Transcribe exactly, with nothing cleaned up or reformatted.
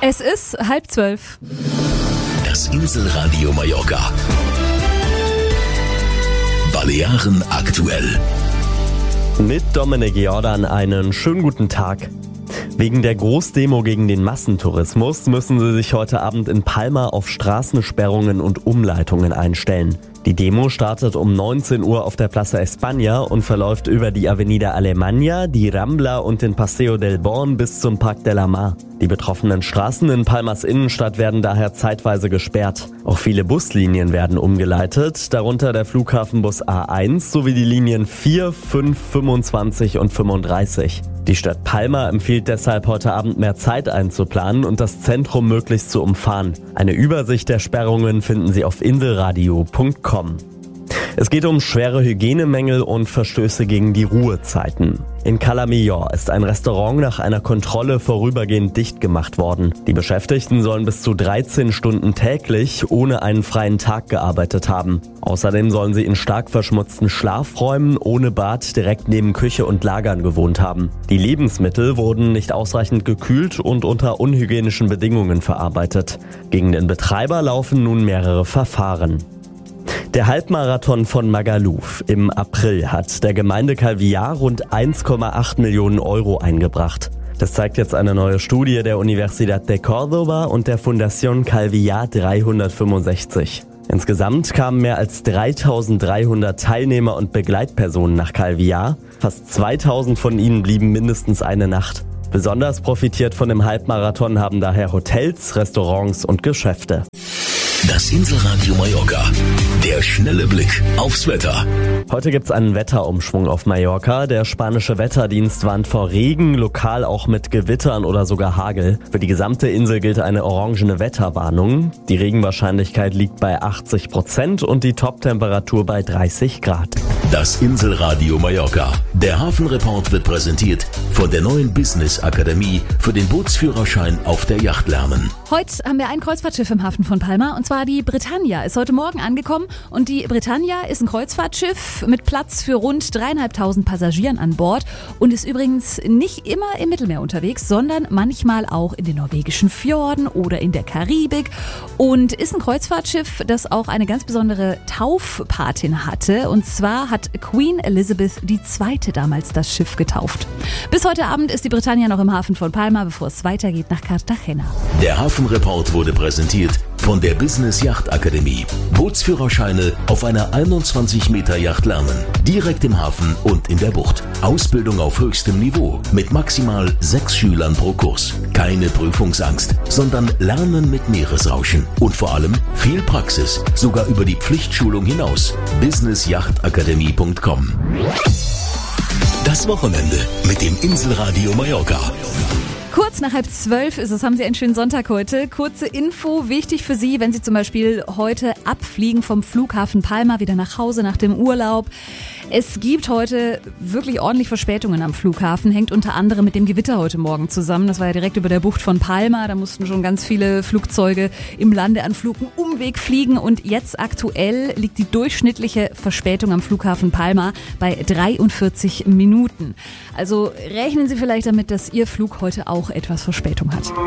Es ist halb zwölf. Das Inselradio Mallorca. Balearen aktuell. Mit Dominik Jordan einen schönen guten Tag. Wegen der Großdemo gegen den Massentourismus müssen sie sich heute Abend in Palma auf Straßensperrungen und Umleitungen einstellen. Die Demo startet um neunzehn Uhr auf der Plaza España und verläuft über die Avenida Alemania, die Rambla und den Paseo del Born bis zum Parc de la Mar. Die betroffenen Straßen in Palmas Innenstadt werden daher zeitweise gesperrt. Auch viele Buslinien werden umgeleitet, darunter der Flughafenbus A eins sowie die Linien vier, fünf, fünfundzwanzig und fünfunddreißig. Die Stadt Palma empfiehlt deshalb heute Abend mehr Zeit einzuplanen und das Zentrum möglichst zu umfahren. Eine Übersicht der Sperrungen finden Sie auf inselradio punkt com. Es geht um schwere Hygienemängel und Verstöße gegen die Ruhezeiten. In Cala Millor ist ein Restaurant nach einer Kontrolle vorübergehend dicht gemacht worden. Die Beschäftigten sollen bis zu dreizehn Stunden täglich ohne einen freien Tag gearbeitet haben. Außerdem sollen sie in stark verschmutzten Schlafräumen ohne Bad direkt neben Küche und Lagern gewohnt haben. Die Lebensmittel wurden nicht ausreichend gekühlt und unter unhygienischen Bedingungen verarbeitet. Gegen den Betreiber laufen nun mehrere Verfahren. Der Halbmarathon von Magaluf im April hat der Gemeinde Calvià rund eins Komma acht Millionen Euro eingebracht. Das zeigt jetzt eine neue Studie der Universidad de Córdoba und der Fundación Calvià dreihundertfünfundsechzig. Insgesamt kamen mehr als dreitausenddreihundert Teilnehmer und Begleitpersonen nach Calvià. Fast zweitausend von ihnen blieben mindestens eine Nacht. Besonders profitiert von dem Halbmarathon haben daher Hotels, Restaurants und Geschäfte. Das Inselradio Mallorca. Der schnelle Blick aufs Wetter. Heute gibt's einen Wetterumschwung auf Mallorca. Der spanische Wetterdienst warnt vor Regen, lokal auch mit Gewittern oder sogar Hagel. Für die gesamte Insel gilt eine orangene Wetterwarnung. Die Regenwahrscheinlichkeit liegt bei achtzig Prozent und die Toptemperatur bei dreißig Grad. Das Inselradio Mallorca. Der Hafenreport wird präsentiert von der neuen Business Akademie für den Bootsführerschein auf der Yacht lernen. Heute haben wir ein Kreuzfahrtschiff im Hafen von Palma, und zwar die Britannia ist heute Morgen angekommen, und die Britannia ist ein Kreuzfahrtschiff mit Platz für rund dreieinhalbtausend Passagieren an Bord und ist übrigens nicht immer im Mittelmeer unterwegs, sondern manchmal auch in den norwegischen Fjorden oder in der Karibik, und ist ein Kreuzfahrtschiff, das auch eine ganz besondere Taufpatin hatte, und zwar hat Queen Elizabeth die Zweite damals das Schiff getauft. Bis heute Abend ist die Britannia noch im Hafen von Palma, bevor es weitergeht nach Cartagena. Der Hafenreport wurde präsentiert von der Business Yacht Akademie. Bootsführerscheine auf einer einundzwanzig Meter Yacht lernen. Direkt im Hafen und in der Bucht. Ausbildung auf höchstem Niveau mit maximal sechs Schülern pro Kurs. Keine Prüfungsangst, sondern Lernen mit Meeresrauschen. Und vor allem viel Praxis, sogar über die Pflichtschulung hinaus. business yacht akademie punkt com. Das Wochenende mit dem Inselradio Mallorca. Kurz nach halb zwölf ist es, haben Sie einen schönen Sonntag heute. Kurze Info, wichtig für Sie, wenn Sie zum Beispiel heute abfliegen vom Flughafen Palma wieder nach Hause nach dem Urlaub. Es gibt heute wirklich ordentlich Verspätungen am Flughafen, hängt unter anderem mit dem Gewitter heute Morgen zusammen. Das war ja direkt über der Bucht von Palma, da mussten schon ganz viele Flugzeuge im Landeanflug einen Umweg fliegen, und jetzt aktuell liegt die durchschnittliche Verspätung am Flughafen Palma bei dreiundvierzig Minuten. Also rechnen Sie vielleicht damit, dass Ihr Flug heute auch etwas Verspätung hat.